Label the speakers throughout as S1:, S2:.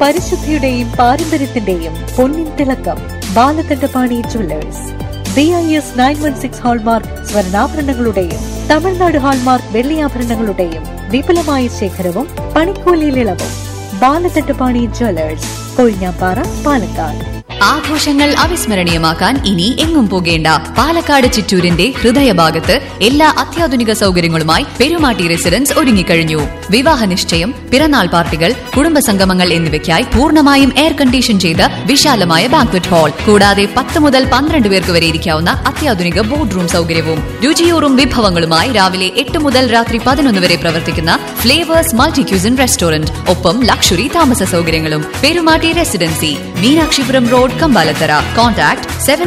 S1: പരിശുദ്ധിയുടെയും പാരമ്പര്യത്തിന്റെയും പൊന്നിൻ തിളക്കം. Balakandapani jewellers. BIS 916 hallmark സ്വർണ്ണാഭരണങ്ങളുടെയും Tamil Nadu hallmark വെള്ളിയാഭരണങ്ങളുടെയും വിപുലമായ ശേഖരവും പണിക്കൂലിയിൽ ഇളവും. ബാലകണ്ഠപാണി ജുവല്ലേഴ്സ്, കൊഴിഞ്ഞാപ്പാറ, പാലക്കാട്.
S2: ആഘോഷങ്ങൾ അവിസ്മരണീയമാക്കാൻ ഇനി എങ്ങും പോകേണ്ട. പാലക്കാട് ചിറ്റൂരിന്റെ ഹൃദയഭാഗത്ത് എല്ലാ അത്യാധുനിക സൗകര്യങ്ങളുമായി പെരുമാട്ടി റെസിഡൻസ് ഒരുങ്ങിക്കഴിഞ്ഞു. വിവാഹ നിശ്ചയം, പിറന്നാൾ പാർട്ടികൾ, കുടുംബസംഗമങ്ങൾ എന്നിവയ്ക്കായി പൂർണ്ണമായും എയർ കണ്ടീഷൻ ചെയ്ത വിശാലമായ ബാങ്ക്വറ്റ് ഹാൾ, കൂടാതെ 10 മുതൽ 12 പേർക്ക് വരെ ഇരിക്കാവുന്ന അത്യാധുനിക ബോർഡ് റൂം സൗകര്യവും. രുചിയൂറും വിഭവങ്ങളുമായി രാവിലെ 8 മുതൽ രാത്രി 11 വരെ പ്രവർത്തിക്കുന്ന ഫ്ലേവേഴ്സ് മൾട്ടി ക്യൂസിൻ റെസ്റ്റോറന്റ്, ഒപ്പം ലക്ഷറി താമസ സൗകര്യങ്ങളും. Perumatty residency, Meenakshipuram road, Kambalathara. Contact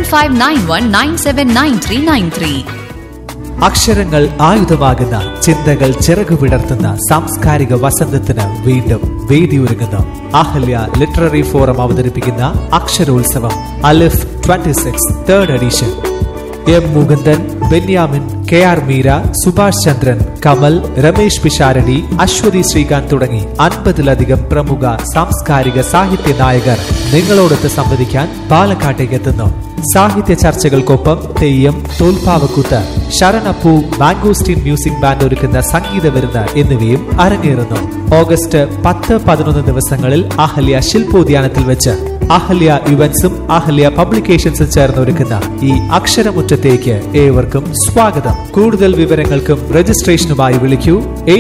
S2: 7591979393.
S3: അക്ഷരങ്ങൾ ആയുധമാകുന്ന, ചിന്തകൾ ചിറകുവിടർത്തുന്ന സാംസ്കാരിക വസന്തത്തിന് വീണ്ടും വേദിയൊരുങ്ങുന്നു. അഹല്യ ലിറ്റററി ഫോറം അവതരിപ്പിക്കുന്ന അക്ഷരോത്സവം അലിഫ് 26 3rd edition. M. Mukundan, Benyamin, KR Meera, Subhash ചന്ദ്രൻ, കമൽ, രമേശ് പിഷാരടി, അശ്വതി ശ്രീകാന്ത് തുടങ്ങി 50ലധികം പ്രമുഖ സാംസ്കാരിക സാഹിത്യ നായകർ നിങ്ങളോടൊത്ത് സംവദിക്കാൻ പാലക്കാട്ടേക്ക് എത്തുന്നു. സാഹിത്യ ചർച്ചകൾക്കൊപ്പം തെയ്യം, തോൽപ്പാവക്കൂത്ത്, ശരണപ്പൂ, മാംഗോസ്റ്റീൻ മ്യൂസിക് ബാൻഡ് ഒരുക്കുന്ന സംഗീത വിരുന്ന് എന്നിവയും അരങ്ങേറുന്നു. ഓഗസ്റ്റ് 10-11 ദിവസങ്ങളിൽ അഹല്യ ശില്പോദ്യാനത്തിൽ വെച്ച് അഹല്യ ഇവന്റ്സും അഹല്യ പബ്ലിക്കേഷൻസും ചേർന്ന് ഒരുക്കുന്ന ഈ അക്ഷരമുറ്റത്തേക്ക് ഏവർക്കും സ്വാഗതം. കൂടുതൽ വിവരങ്ങൾക്കും രജിസ്ട്രേഷനുമായി വിളിക്കൂ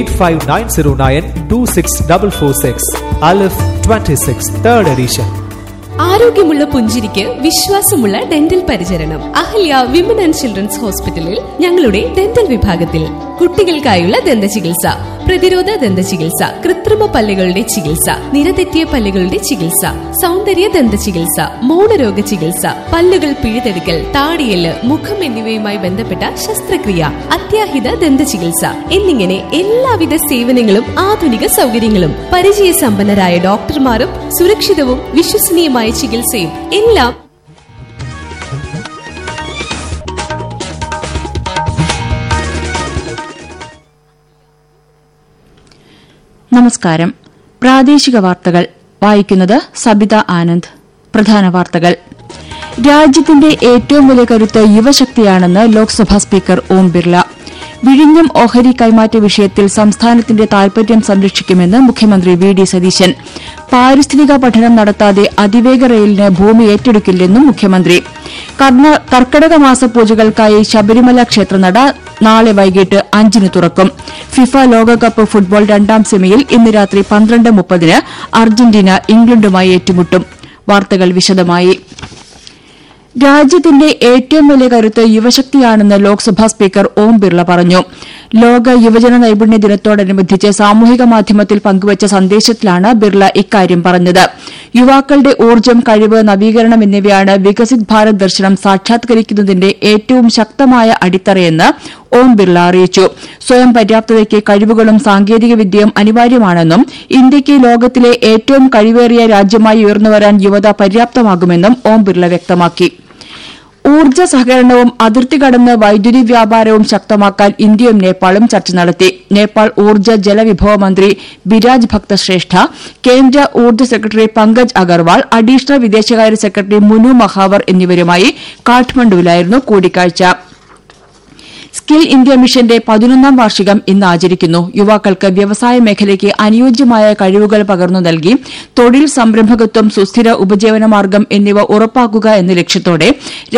S3: 8590926446. അലിഫ് 26 3rd എഡിഷൻ.
S4: ആരോഗ്യമുള്ള പുഞ്ചിരിക്ക് വിശ്വാസമുള്ള ഡെന്റൽ പരിചരണം. അഹല്യ വിമൻ ആൻഡ് ചിൽഡ്രൻസ് ഹോസ്പിറ്റലിൽ ഞങ്ങളുടെ ഡെന്റൽ വിഭാഗത്തിൽ കുട്ടികൾക്കായുള്ള ദന്ത ചികിത്സ, പ്രതിരോധ ദന്ത ചികിത്സ, കൃത്രിമ പല്ലുകളുടെ ചികിത്സ, നിരതെറ്റിയ പല്ലുകളുടെ ചികിത്സ, സൗന്ദര്യ ദന്ത ചികിത്സ, മൗനരോഗ ചികിത്സ, പല്ലുകൾ പിഴുതെടുക്കൽ, താടിയല്, മുഖം എന്നിവയുമായി ബന്ധപ്പെട്ട ശസ്ത്രക്രിയ, അത്യാഹിത ദന്ത ചികിത്സ എന്നിങ്ങനെ എല്ലാവിധ സേവനങ്ങളും ആധുനിക സൗകര്യങ്ങളും പരിചയസമ്പന്നരായ ഡോക്ടർമാരും സുരക്ഷിതവും വിശ്വസനീയമായ ചികിത്സയും എല്ലാം.
S5: നമസ്കാരം. പ്രാദേശിക വാർത്തകൾ വായിക്കുന്നത് സബിത ആനന്ദ്. പ്രധാന വാർത്തകൾ. രാജ്യത്തിന്റെ ഏറ്റവും വലിയ കരുത്ത് യുവശക്തിയാണെന്ന് ലോക്സഭാ സ്പീക്കർ ഓം ബിർല. വിഴിഞ്ഞം ഓഹരി കൈമാറ്റ വിഷയത്തിൽ സംസ്ഥാനത്തിന്റെ താൽപര്യം സംരക്ഷിക്കുമെന്ന് മുഖ്യമന്ത്രി VD സതീശൻ. പാരിസ്ഥിതിക പഠനം നടത്താതെ അതിവേഗ റെയിലിന് ഭൂമി ഏറ്റെടുക്കില്ലെന്നും മുഖ്യമന്ത്രി. കർക്കടക മാസ പൂജകൾക്കായി ശബരിമല ക്ഷേത്രനട നാളെ വൈകിട്ട് 5 തുറക്കും. ഫിഫ ലോകകപ്പ് ഫുട്ബോൾ 2ാം സെമിയിൽ ഇന്ന് രാത്രി 12:30 അർജന്റീന ഇംഗ്ലണ്ടുമായി ഏറ്റുമുട്ടും. വാർത്തകൾ വിശദമായി. രാജ്യത്തിന്റെ ഏറ്റവും വലിയ കരുത്ത് യുവശക്തിയാണെന്ന് ലോക്സഭാ സ്പീക്കർ ഓം ബിർല പറഞ്ഞു. ലോക യുവജന നൈപുണ്യ ദിനത്തോടനുബന്ധിച്ച് സാമൂഹിക മാധ്യമത്തിൽ പങ്കുവച്ച സന്ദേശത്തിലാണ് ബിർല ഇക്കാര്യം പറഞ്ഞത്. യുവാക്കളുടെ ഊർജ്ജം, കഴിവ്, നവീകരണം എന്നിവയാണ് വികസിത് ഭാരത് ദർശനം സാക്ഷാത്കരിക്കുന്നതിന്റെ ഏറ്റവും ശക്തമായ അടിത്തറയെന്ന് ഓം ബിർല അറിയിച്ചു. സ്വയം പര്യാപ്തതയ്ക്ക് കഴിവുകളും സാങ്കേതിക വിദ്യയും അനിവാര്യമാണെന്നും ഇന്ത്യയ്ക്ക് ലോകത്തിലെ ഏറ്റവും കഴിവേറിയ രാജ്യമായി ഉയർന്നുവരാൻ യുവത പര്യാപ്തമാകുമെന്നും ഓം ബിർല വ്യക്തമാക്കി. ഊർജ്ജ സഹകരണവും അതിർത്തി കടന്ന് വൈദ്യുതി വ്യാപാരവും ശക്തമാക്കാൻ ഇന്ത്യയും നേപ്പാളും ചർച്ച നടത്തി. നേപ്പാൾ ഊർജ്ജ ജലവിഭവ മന്ത്രി ബിരാജ് ഭക്ത ശ്രേഷ്ഠ, കേന്ദ്ര ഊർജ്ജ സെക്രട്ടറി പങ്കജ് അഗർവാൾ, അഡീഷണൽ വിദേശകാര്യ സെക്രട്ടറി മുനു മഹാവർ എന്നിവരുമായി കാഠ്മണ്ഡുവിലായിരുന്നു കൂടിക്കാഴ്ച. സ്കിൽ ഇന്ത്യ മിഷന്റെ 11ാം വാർഷികം ഇന്ന് ആചരിക്കുന്നു. യുവാക്കൾക്ക് വ്യവസായ മേഖലയ്ക്ക് അനുയോജ്യമായ കഴിവുകൾ പകർന്നു നൽകി തൊഴിൽ സംരംഭകത്വം, സുസ്ഥിര ഉപജീവനമാർഗ്ഗം എന്നിവ ഉറപ്പാക്കുക എന്ന ലക്ഷ്യത്തോടെ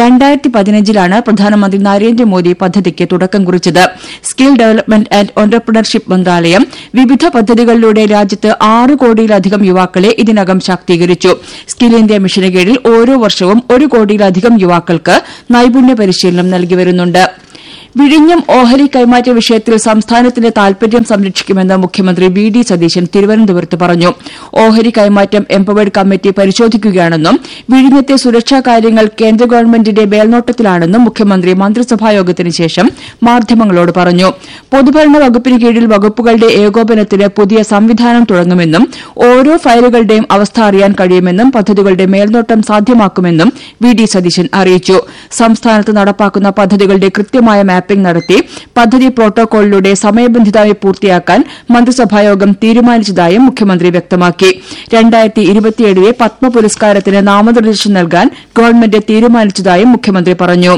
S5: 2015 പ്രധാനമന്ത്രി നരേന്ദ്രമോദി പദ്ധതിക്ക് തുടക്കം കുറിച്ചത്. സ്കിൽ ഡെവലപ്മെന്റ് ആന്റ് എന്റർപ്രണർഷിപ്പ് മന്ത്രാലയം വിവിധ പദ്ധതികളിലൂടെ രാജ്യത്ത് 6 കോടിയിലധികം യുവാക്കളെ ഇതിനകം ശാക്തീകരിച്ചു. സ്കിൽ ഇന്ത്യ മിഷന് കീഴിൽ ഓരോ വർഷവും 1 കോടിയിലധികം യുവാക്കൾക്ക് നൈപുണ്യ പരിശീലനം നൽകിവരുന്നുണ്ട്. വിഴിഞ്ഞം ഓഹരി കൈമാറ്റ വിഷയത്തിൽ സംസ്ഥാനത്തിന്റെ താൽപര്യം സംരക്ഷിക്കുമെന്ന് മുഖ്യമന്ത്രി VD സതീശൻ തിരുവനന്തപുരത്ത് പറഞ്ഞു. ഓഹരി കൈമാറ്റം എംപവേർഡ് കമ്മിറ്റി പരിശോധിക്കുകയാണെന്നും വിഴിഞ്ഞത്തെ സുരക്ഷാ കാര്യങ്ങൾ കേന്ദ്ര ഗവൺമെന്റിന്റെ മേൽനോട്ടത്തിലാണെന്നും മുഖ്യമന്ത്രി മന്ത്രിസഭായോഗത്തിന് ശേഷം മാധ്യമങ്ങളോട് പറഞ്ഞു. പൊതുഭരണ വകുപ്പിന് കീഴിൽ വകുപ്പുകളുടെ ഏകോപനത്തിന് പുതിയ സംവിധാനം തുടങ്ങുമെന്നും ഓരോ ഫയലുകളുടെയും അവസ്ഥ അറിയാൻ കഴിയുമെന്നും പദ്ധതികളുടെ മേൽനോട്ടം സാധ്യമാക്കുമെന്നും VD സതീശൻ അറിയിച്ചു. സംസ്ഥാനത്ത് നടപ്പാക്കുന്ന പദ്ധതികളുടെ കൃത്യമായ മാപ്പിംഗ് നടത്തി പദ്ധതി പ്രോട്ടോകോളിലൂടെ സമയബന്ധിതമായി പൂർത്തിയാക്കാൻ മന്ത്രിസഭായോഗം തീരുമാനിച്ചതായും മുഖ്യമന്ത്രി വ്യക്തമാക്കി. 2027 പത്മ പുരസ്കാരത്തിന് നാമനിർദ്ദേശം നൽകാൻ ഗവൺമെന്റ് തീരുമാനിച്ചതായും മുഖ്യമന്ത്രി പറഞ്ഞു.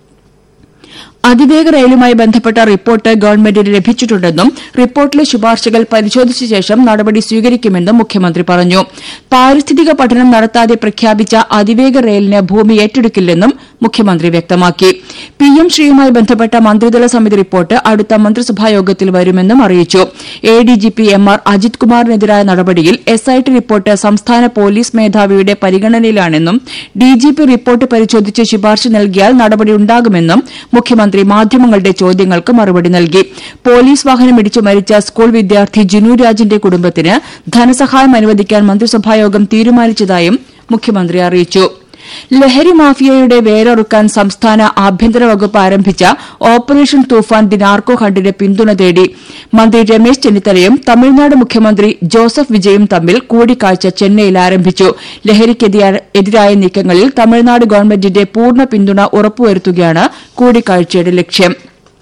S5: അതിവേഗ റെയിലുമായി ബന്ധപ്പെട്ട റിപ്പോർട്ട് ഗവൺമെന്റിന് ലഭിച്ചിട്ടുണ്ടെന്നും റിപ്പോർട്ടിലെ ശുപാർശകൾ പരിശോധിച്ച ശേഷം നടപടി സ്വീകരിക്കുമെന്നും മുഖ്യമന്ത്രി പറഞ്ഞു. പാരിസ്ഥിതിക പഠനം നടത്താതെ പ്രഖ്യാപിച്ച അതിവേഗ റെയിലിന് ഭൂമി ഏറ്റെടുക്കില്ലെന്നും മുഖ്യമന്ത്രി വ്യക്തമാക്കി. പിഎം ശ്രീയുമായി ബന്ധപ്പെട്ട മന്ത്രിതല സമിതി റിപ്പോർട്ട് അടുത്ത മന്ത്രിസഭായോഗത്തിൽ വരുമെന്നും അറിയിച്ചു. എഡിജിപി എംആർ അജിത് കുമാറിനെതിരായ നടപടിയിൽ എസ്ഐടി റിപ്പോർട്ട് സംസ്ഥാന പോലീസ് മേധാവിയുടെ പരിഗണനയിലാണെന്നും ഡിജിപി റിപ്പോർട്ട് പരിശോധിച്ച് ശുപാർശ നൽകിയാൽ നടപടിയുണ്ടാകുമെന്നും മുഖ്യമന്ത്രി മാധ്യമങ്ങളുടെ ചോദ്യങ്ങൾക്ക് മറുപടി നൽകി. പോലീസ് വാഹനം ഇടിച്ചു മരിച്ച സ്കൂൾ വിദ്യാർത്ഥി ജിനു രാജിന്റെ കുടുംബത്തിന് ധനസഹായം അനുവദിക്കാൻ മന്ത്രിസഭായോഗം തീരുമാനിച്ചതായും മുഖ്യമന്ത്രി അറിയിച്ചു. ലഹരി മാഫിയയുടെ വേരറുക്കാൻ സംസ്ഥാന ആഭ്യന്തര വകുപ്പ് ആരംഭിച്ച ഓപ്പറേഷൻ തൂഫാൻ ദി നാർക്കോ ഹണ്ടിന് പിന്തുണ തേടി മന്ത്രി രമേശ് ചെന്നിത്തലയും തമിഴ്നാട് മുഖ്യമന്ത്രി ജോസഫ് വിജയും തമ്മിൽ കൂടിക്കാഴ്ച ചെന്നൈയിൽ ആരംഭിച്ചു. ലഹരിക്കെതിരായ നീക്കങ്ങളിൽ തമിഴ്നാട് ഗവൺമെന്റിന്റെ പൂർണ്ണ പിന്തുണ ഉറപ്പുവരുത്തുകയാണ് കൂടിക്കാഴ്ചയുടെ ലക്ഷ്യം.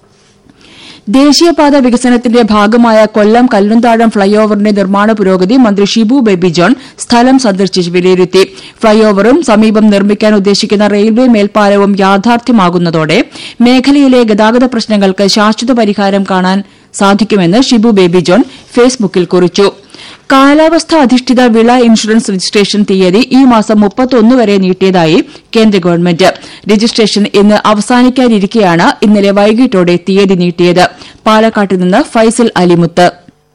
S5: ദേശീയപാത വികസനത്തിന്റെ ഭാഗമായ കൊല്ലം കല്ലുംതാഴം ഫ്ളൈഓവറിന്റെ നിർമ്മാണ പുരോഗതി മന്ത്രി ഷിബു ബേബി ജോൺ സ്ഥലം സന്ദർശിച്ച് വിലയിരുത്തി. ഫ്ളൈഓവറും സമീപം നിർമ്മിക്കാൻ ഉദ്ദേശിക്കുന്ന റെയിൽവേ മേൽപ്പാലവും യാഥാർത്ഥ്യമാകുന്നതോടെ മേഖലയിലെ ഗതാഗത പ്രശ്നങ്ങൾക്ക് ശാശ്വത പരിഹാരം കാണാൻ സാധിക്കുമെന്ന് ഷിബു ബേബി ജോൺ ഫേസ്ബുക്കിൽ കുറിച്ചു. കാലാവസ്ഥാ അധിഷ്ഠിത വിള ഇൻഷുറൻസ് രജിസ്ട്രേഷൻ തീയതി ഈ മാസം 31 വരെ നീട്ടിയതായി കേന്ദ്ര ഗവൺമെന്റ്. രജിസ്ട്രേഷൻ ഇന്ന് അവസാനിക്കാനിരിക്കെയാണ് ഇന്നലെ വൈകിട്ടോടെ തീയതി നീട്ടിയത്. പാലക്കാട്ട് നിന്ന് ഫൈസൽ അലിമുത്ത്.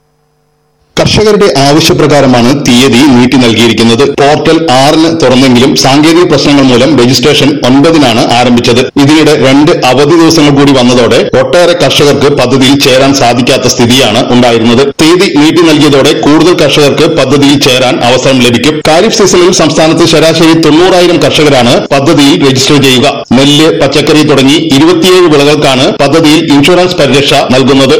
S6: കർഷകരുടെ ആവശ്യപ്രകാരമാണ് തീയതി നീട്ടി നൽകിയിരിക്കുന്നത്. പോർട്ടൽ 6-ന് തുറന്നെങ്കിലും സാങ്കേതിക പ്രശ്നങ്ങൾ മൂലം രജിസ്ട്രേഷൻ 9-നാണ് ആരംഭിച്ചത്. ഇതിനിടെ 2 അവധി ദിവസങ്ങൾ കൂടി വന്നതോടെ ഒട്ടേറെ കർഷകർക്ക് പദ്ധതിയിൽ ചേരാൻ സാധിക്കാത്ത സ്ഥിതിയാണ് ഉണ്ടായിരുന്നത്. തീയതി നീട്ടി നൽകിയതോടെ കൂടുതൽ കർഷകർക്ക് പദ്ധതിയിൽ ചേരാൻ അവസരം ലഭിക്കും. ഖാരിഫ് സീസണിൽ സംസ്ഥാനത്ത് ശരാശരി 90,000 കർഷകരാണ് പദ്ധതിയിൽ രജിസ്റ്റർ ചെയ്യുക. നെല്ല്, പച്ചക്കറി തുടങ്ങി 27 വിളകൾക്കാണ് പദ്ധതിയിൽ ഇൻഷുറൻസ് പരിരക്ഷ നൽകുന്നത്.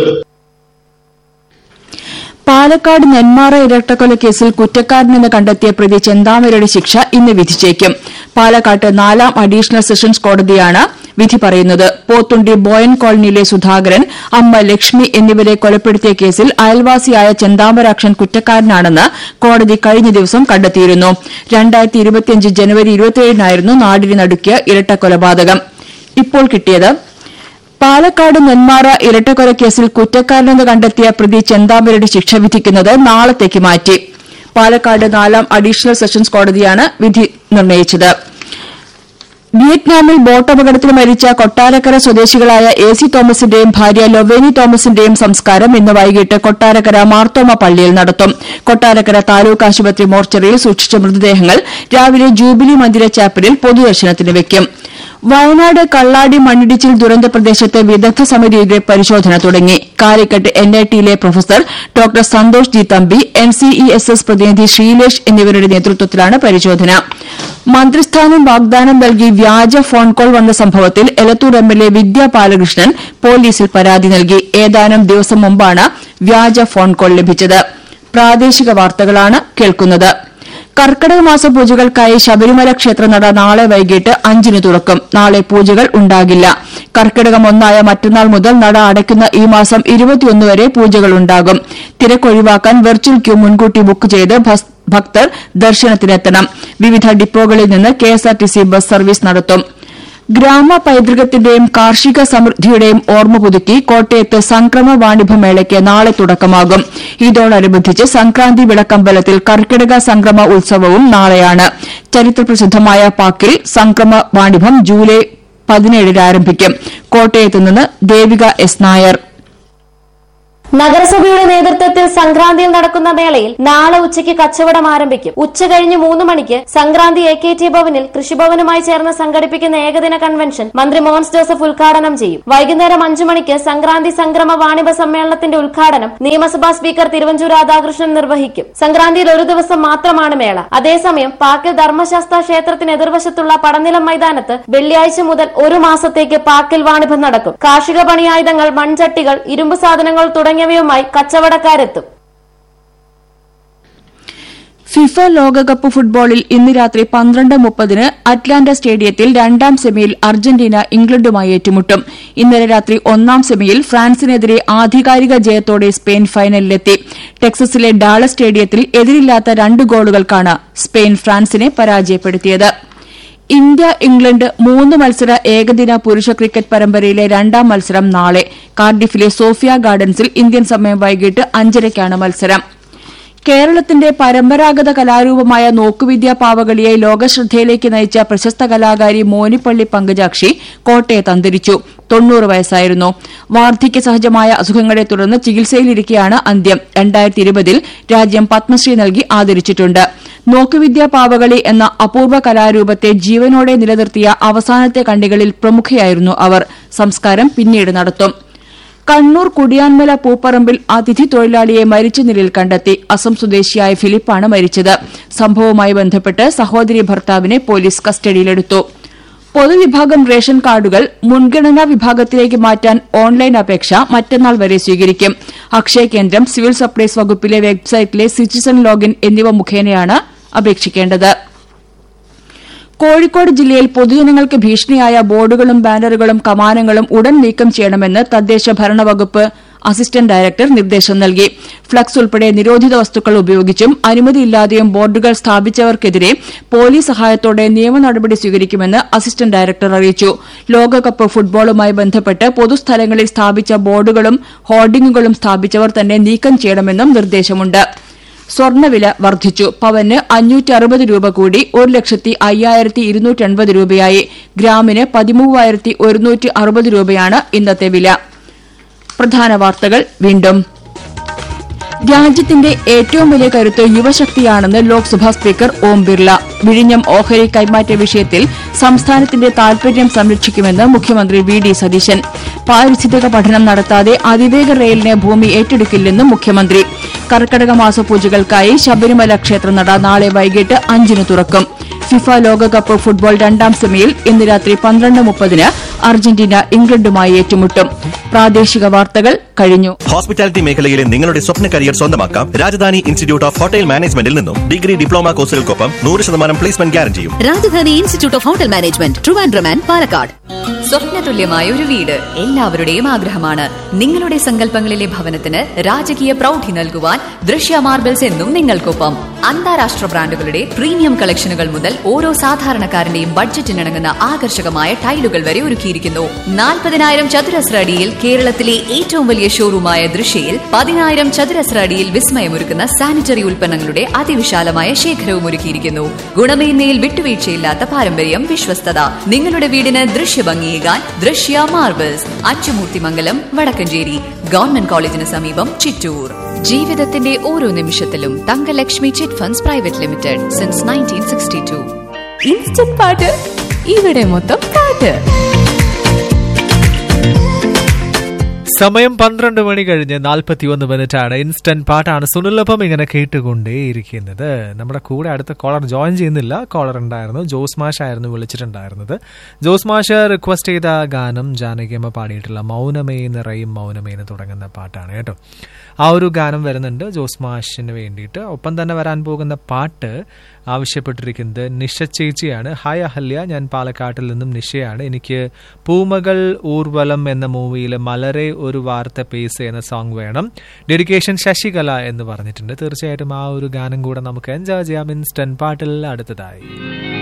S5: പാലക്കാട് നെന്മാറ ഇരട്ടക്കൊല കേസിൽ കുറ്റക്കാരനെന്ന് കണ്ടെത്തിയ പ്രതി ചെന്താമരയുടെ ശിക്ഷ ഇന്ന് വിധിച്ചേക്കും. പാലക്കാട്ട് 4ാം അഡീഷണൽ സെഷൻസ് കോടതിയാണ് വിധി പറയുന്നത്. പോത്തുണ്ടി ബോയൻ കോളനിയിലെ സുധാകരൻ, അമ്മ ലക്ഷ്മി എന്നിവരെ കൊലപ്പെടുത്തിയ കേസിൽ അയൽവാസിയായ ചെന്താമരാക്ഷൻ കുറ്റക്കാരനാണെന്ന് കോടതി കഴിഞ്ഞ ദിവസം കണ്ടെത്തിയിരുന്നു. 2025 ജനുവരി 27-നായിരുന്നു നാടിനെ നടുക്കിയ ഇരട്ടക്കൊലപാതകം. ഇപ്പോൾ കിട്ടിയത് പാലക്കാട് നെന്മാറ ഇരട്ടക്കൊല കേസിൽ കുറ്റക്കാരനെന്ന് കണ്ടെത്തിയ പ്രതി ചെന്താമരയുടെ ശിക്ഷ വിധിക്കുന്നത് നാളത്തേക്ക് മാറ്റി. പാലക്കാട് 4ാം അഡീഷണൽ സെഷൻസ് കോടതിയാണ് വിധി നിർണ്ണയിച്ചത്. വിയറ്റ്നാമിൽ ബോട്ടപകടത്തിൽ മരിച്ച കൊട്ടാരക്കര സ്വദേശികളായ എ.സി. തോമസിന്റെയും ഭാര്യ ലൊവേനി തോമസിന്റെയും സംസ്കാരം ഇന്ന് വൈകിട്ട് കൊട്ടാരക്കര മാർത്തോമ പള്ളിയിൽ നടത്തും. കൊട്ടാരക്കര താലൂക്ക് ആശുപത്രി മോർച്ചറിയിൽ സൂക്ഷിച്ച മൃതദേഹങ്ങൾ രാവിലെ ജൂബിലി മന്ദിര ചാപ്പലിൽ പൊതുദർശനത്തിന് വയ്ക്കും. വയനാട് കള്ളാടി മണ്ണിടിച്ചിൽ ദുരന്ത പ്രദേശത്ത് വിദഗ്ധ സമിതിയുടെ പരിശോധന തുടങ്ങി. Calicut NITയിലെ professor doctor Santhosh G Thampi, NCESS പ്രതിനിധി ശ്രീലേഷ് എന്നിവരുടെ നേതൃത്വത്തിലാണ് പരിശോധന. മന്ത്രിസ്ഥാനം വാഗ്ദാനം നൽകി വ്യാജ ഫോൺ കോൾ വന്ന സംഭവത്തിൽ എലത്തൂർ MLA വിദ്യാ ബാലകൃഷ്ണൻ പോലീസിൽ പരാതി നൽകി. ഏതാനും ദിവസം മുമ്പാണ് വ്യാജ ഫോൺ കോൾ ലഭിച്ചത്. പ്രാദേശിക വാർത്തകളാണ് കേൾക്കുന്നത്. കർക്കിടക മാസ പൂജകൾക്കായി ശബരിമല ക്ഷേത്രനട നാളെ വൈകിട്ട് 5-ന് തുറക്കും. നാളെ പൂജകൾ ഉണ്ടാകില്ല. കർക്കിടകം 1-ആയ മറ്റന്നാൾ മുതൽ നട അടയ്ക്കുന്ന ഈ മാസം 21 വരെ പൂജകളുണ്ടാകും. തിരക്കൊഴിവാക്കാൻ വെർച്വൽ ക്യൂ മുൻകൂട്ടി ബുക്ക് ചെയ്ത് ഭക്തർ ദർശനത്തിനെത്തണം. വിവിധ ഡിപ്പോകളിൽ നിന്ന് KSRTC ബസ് സർവീസ് നടത്തും. ഗ്രാമ പൈതൃകത്തിന്റെയും കാർഷിക സമൃദ്ധിയുടെയും ഓർമ്മ പുതുക്കി കോട്ടയത്ത് സംക്രമ വാണിഭമേളയ്ക്ക് നാളെ തുടക്കമാകും. ഇതോടനുബന്ധിച്ച് സംക്രാന്തി വിളക്കമ്പലത്തിൽ കർക്കിടക സംക്രമ ഉത്സവവും നാളെയാണ്. ചരിത്രപ്രസിദ്ധമായ പാക്കിൽ സംക്രമ വാണിഭം ജൂലൈ 17-ന് ആരംഭിക്കും. കോട്ടയത്ത് നിന്ന് ദേവിക S. നായർ.
S7: നഗരസഭയുടെ നേതൃത്വത്തിൽ സംക്രാന്തിയിൽ നടക്കുന്ന മേളയിൽ നാളെ ഉച്ചയ്ക്ക് കച്ചവടം ആരംഭിക്കും. ഉച്ചകഴിഞ്ഞ് 3 മണിക്ക് സംക്രാന്തി AKT ഭവനിൽ കൃഷിഭവനുമായി ചേർന്ന് സംഘടിപ്പിക്കുന്ന ഏകദിന കൺവെൻഷൻ മന്ത്രി മോൻസ് ജോസഫ് ഉദ്ഘാടനം ചെയ്യും. വൈകുന്നേരം 5 മണിക്ക് സംക്രാന്തി സംക്രമ വാണിഭ സമ്മേളനത്തിന്റെ ഉദ്ഘാടനം നിയമസഭാ സ്പീക്കർ തിരുവഞ്ചൂർ രാധാകൃഷ്ണൻ നിർവഹിക്കും. സംക്രാന്തിയിൽ ഒരു ദിവസം മാത്രമാണ് മേള. അതേസമയം പാക്കിൽ ധർമ്മശാസ്ത്ര ക്ഷേത്രത്തിന് എതിർവശത്തുള്ള പടനിലം മൈതാനത്ത് വെള്ളിയാഴ്ച മുതൽ 1 മാസത്തേക്ക് പാക്കിൽ വാണിഭം നടക്കും. കാർഷിക പണിയായുധങ്ങൾ, മൺചട്ടികൾ, ഇരുമ്പ് സാധനങ്ങൾ തുടങ്ങിയവയുമായി കച്ചവടക്കാരെത്തും.
S5: ഫിഫ ലോകകപ്പ് ഫുട്ബോളിൽ ഇന്ന് രാത്രി 12:30 അറ്റ്ലാന്റ സ്റ്റേഡിയത്തിൽ രണ്ടാം സെമിയിൽ അർജന്റീന ഇംഗ്ലണ്ടുമായി ഏറ്റുമുട്ടും. ഇന്നലെ രാത്രി ഒന്നാം സെമിയിൽ ഫ്രാൻസിനെതിരെ ആധികാരിക ജയത്തോടെ സ്പെയിൻ ഫൈനലിലെത്തി. ടെക്സസിലെ ഡാളസ് സ്റ്റേഡിയത്തിൽ എതിരില്ലാത്ത 2 ഗോളുകൾക്കാണ് സ്പെയിൻ ഫ്രാൻസിനെ പരാജയപ്പെടുത്തിയത്. ഇന്ത്യ ഇംഗ്ലണ്ട് 3 മത്സര ഏകദിന പുരുഷ ക്രിക്കറ്റ് പരമ്പരയിലെ രണ്ടാം മത്സരം നാളെ കാർഡിഫിലെ സോഫിയ ഗാർഡൻസിൽ ഇന്ത്യൻ സമയം വൈകിട്ട് 5:30 മത്സരം. കേരളത്തിന്റെ പരമ്പരാഗത കലാരൂപമായ നോക്കുവിദ്യാ പാവകളിയെ ലോകശ്രദ്ധയിലേക്ക് നയിച്ച പ്രശസ്ത കലാകാരി മോനിപ്പള്ളി പങ്കജാക്ഷി കോട്ടയത്ത് അന്തരിച്ചു. 90 വയസ്സായിരുന്നു. വാർദ്ധക്യ സഹജമായ അസുഖങ്ങളെ തുടർന്ന് ചികിത്സയിലിരിക്കെയാണ് അന്ത്യം. 2020 രാജ്യം പത്മശ്രീ നൽകി ആദരിച്ചിട്ടുണ്ട്. നോക്കുവിദ്യാ പാവകളി എന്ന അപൂർവ കലാരൂപത്തെ ജീവനോടെ നിലനിർത്തിയ അവസാനത്തെ കണ്ണികളിൽ പ്രമുഖയായിരുന്നു അവർ. സംസ്കാരം പിന്നീട് നടത്തും. കണ്ണൂർ കുടിയാൻമല പൂപ്പറമ്പിൽ അതിഥി തൊഴിലാളിയെ മരിച്ച നിലയിൽ കണ്ടെത്തി. അസം സ്വദേശിയായ ഫിലിപ്പാണ് മരിച്ചത്. സംഭവവുമായി ബന്ധപ്പെട്ട് സഹോദരി ഭർത്താവിനെ പോലീസ് കസ്റ്റഡിയിലെടുത്തു. പൊതുവിഭാഗം റേഷൻ കാർഡുകൾ മുൻഗണനാ വിഭാഗത്തിലേക്ക് മാറ്റാൻ ഓൺലൈൻ അപേക്ഷ മറ്റന്നാൾ വരെ സ്വീകരിക്കും. അക്ഷയ കേന്ദ്രം, സിവിൽ സപ്ലൈസ് വകുപ്പിലെ വെബ്സൈറ്റിലെ സിറ്റിസൺ ലോഗിൻ എന്നിവ മുഖേനയാണ് അപേക്ഷിക്കേണ്ടത്. കോഴിക്കോട് ജില്ലയിൽ പൊതുജനങ്ങൾക്ക് ഭീഷണിയായ ബോർഡുകളും ബാനറുകളും കമാനങ്ങളും ഉടൻ നീക്കം ചെയ്യണമെന്ന് തദ്ദേശ ഭരണവകുപ്പ് അസിസ്റ്റന്റ് ഡയറക്ടർ നിർദ്ദേശം നൽകി. ഫ്ലക്സ് ഉൾപ്പെടെ നിരോധിത വസ്തുക്കൾ ഉപയോഗിച്ചും അനുമതിയില്ലാതെയും ബോർഡുകൾ സ്ഥാപിച്ചവർക്കെതിരെ പോലീസ് സഹായത്തോടെ നിയമ നടപടി സ്വീകരിക്കുമെന്ന് അസിസ്റ്റന്റ് ഡയറക്ടർ അറിയിച്ചു. ലോകകപ്പ് ഫുട്ബോളുമായി ബന്ധപ്പെട്ട് പൊതുസ്ഥലങ്ങളിൽ സ്ഥാപിച്ച ബോർഡുകളും ഹോർഡിംഗുകളും സ്ഥാപിച്ചവർ തന്നെ നീക്കം ചെയ്യണമെന്നും നിർദ്ദേശമുണ്ട്. സ്വർണ്ണവില വർദ്ധിച്ചു. പവന് 560 രൂപ കൂടി 1,05,280 രൂപയായി. ഗ്രാമിന് 13,160 രൂപയാണ് ഇന്നത്തെ വില. പ്രധാന വാർത്തകൾ വീണ്ടും. രാജ്യത്തിന്റെ ഏറ്റവും വലിയ കരുത്ത് യുവശക്തിയാണെന്ന് ലോക്സഭാ സ്പീക്കർ ഓം ബിർള. വിഴിഞ്ഞം ഓഹരി കൈമാറ്റ വിഷയത്തിൽ സംസ്ഥാനത്തിന്റെ താൽപര്യം സംരക്ഷിക്കുമെന്ന് മുഖ്യമന്ത്രി വി.ഡി. സതീശൻ. പാരിസ്ഥിതിക പഠനം നടത്താതെ അതിവേഗ റെയിലിന് ഭൂമി ഏറ്റെടുക്കില്ലെന്നും മുഖ്യമന്ത്രി. കർക്കടക മാസ പൂജകൾക്കായി ശബരിമല ക്ഷേത്രനട നാളെ വൈകിട്ട് 5 തുറക്കും. ഫിഫ ലോകകപ്പ് ഫുട്ബോൾ രണ്ടാം സെമിയിൽ ഇന്ന് രാത്രി 12:30 അർജന്റീന ഇംഗ്ലണ്ടുമായി ഏറ്റുമുട്ടും. പ്രാദേശിക വാർത്തകൾ കഴിഞ്ഞു.
S8: ഹോസ്പിറ്റാലിറ്റി മേഖലയിലെ നിങ്ങളുടെ സ്വപ്ന കരിയർ സ്വന്തമാക്കാം രാജധാനി ഇൻസ്റ്റിറ്റ്യൂട്ട് ഓഫ് ഹോട്ടൽ മാനേജ്മെന്റിൽ നിന്നും. Degree, diploma കോഴ്സുകൾക്കൊപ്പം 100% placement ഗ്യാരണ്ടിയും.
S2: Rajdhani institute of hotel management, Trivandrum and Palakkad. സ്വപ്നതുല്യമായ ഒരു വീട് എല്ലാവരുടെയും ആഗ്രഹമാണ്. നിങ്ങളുടെ സങ്കല്പങ്ങളിലെ ഭവനത്തിന് രാജകീയ പ്രൗഢി നൽകുവാൻ ദൃശ്യ മാർബിൾസ് എന്നും നിങ്ങൾക്കൊപ്പം. അന്താരാഷ്ട്ര ബ്രാൻഡുകളുടെ പ്രീമിയം കളക്ഷനുകൾ മുതൽ ഓരോ സാധാരണക്കാരന്റെയും ബഡ്ജറ്റിനിണങ്ങുന്ന ആകർഷകമായ ടൈലുകൾ വരെ ഒരുക്കിയിരിക്കുന്നു. 40,000 ചതുരശ്ര അടിയിൽ കേരളത്തിലെ ഏറ്റവും വലിയ ഷോറൂമായ ദൃശ്യയിൽ 10,000 ചതുരശ്ര അടിയിൽ വിസ്മയമൊരുക്കുന്ന സാനിറ്ററി ഉൽപ്പന്നങ്ങളുടെ അതിവിശാലമായ ശേഖരവും ഒരുക്കിയിരിക്കുന്നു. ഗുണമേന്മയിൽ വിട്ടുവീഴ്ചയില്ലാത്ത പാരമ്പര്യം, വിശ്വസ്തത. നിങ്ങളുടെ വീടിന് ദൃശ്യഭംഗിയേകാൻ ദൃശ്യ മാർബിൾസ്, അച്ചുമൂർത്തിമംഗലം, വടക്കഞ്ചേരി. ഗവൺമെന്റ് കോളേജിന് സമീപം, ചിറ്റൂർ. ജീവിതത്തിന്റെ ഓരോ നിമിഷത്തിലും Thankalakshmi chit funds private limited since 1962.
S4: Instant പാട്ട്, ഇവിടെ മൊത്തം പാട്ട്.
S3: സമയം 12 മണി കഴിഞ്ഞ് 41 മിനിറ്റാണ്. ഇൻസ്റ്റന്റ് പാട്ടാണ് സുനിലൊപ്പം ഇങ്ങനെ കേട്ടുകൊണ്ടേയിരിക്കുന്നത്. നമ്മുടെ കൂടെ അടുത്ത കോളർ ജോയിൻ ചെയ്യുന്നില്ല. കോളർ ഉണ്ടായിരുന്നു, ജോസ് മാഷ് ആയിരുന്നു വിളിച്ചിട്ടുണ്ടായിരുന്നത്. ജോസ് മാഷ് റിക്വസ്റ്റ് ചെയ്ത ഗാനം ജാനകിയമ്മ പാടിയിട്ടുള്ള മൗനമേ നിറയും മൗനമേ എന്ന് തുടങ്ങുന്ന പാട്ടാണ് കേട്ടോ. ആ ഒരു ഗാനം വരുന്നുണ്ട് ജോസ് മാഷിന് വേണ്ടിയിട്ട്. ഒപ്പം തന്നെ വരാൻ പോകുന്ന പാട്ട് ആവശ്യപ്പെട്ടിരിക്കുന്നത് നിഷ ചേച്ചിയാണ്. ഹായ് അഹല്യ, ഞാൻ പാലക്കാട്ടിൽ നിന്നും നിഷയാണ്. എനിക്ക് പൂമകൾ ഊർവലം എന്ന മൂവിയിലെ മലരെ ഒരു വാർത്ത പേസ് എന്ന സോങ് വേണം. ഡെഡിക്കേഷൻ ശശികല എന്ന് പറഞ്ഞിട്ടുണ്ട്. തീർച്ചയായിട്ടും ആ ഒരു ഗാനം കൂടെ നമുക്ക് എൻജോയ് ചെയ്യാം ഇൻസ്റ്റന്റ് പാട്ടിൽ അടുത്തതായി.